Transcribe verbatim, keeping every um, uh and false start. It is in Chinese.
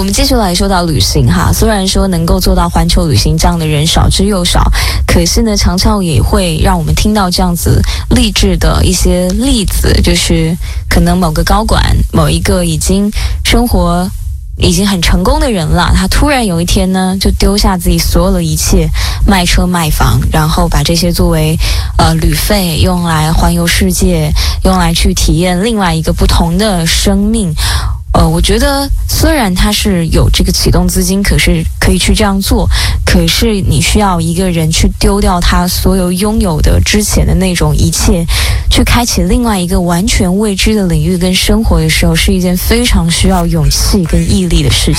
我们继续来说到旅行哈，虽然说能够做到环球旅行这样的人少之又少，可是呢，常常也会让我们听到这样子励志的一些例子，就是可能某个高管，某一个已经生活已经很成功的人了，他突然有一天呢，就丢下自己所有的一切，卖车卖房，然后把这些作为呃旅费，用来环游世界，用来去体验另外一个不同的生命。呃，我觉得虽然他是有这个启动资金，可是可以去这样做，可是你需要一个人去丢掉他所有拥有的之前的那种一切，去开启另外一个完全未知的领域跟生活的时候，是一件非常需要勇气跟毅力的事情。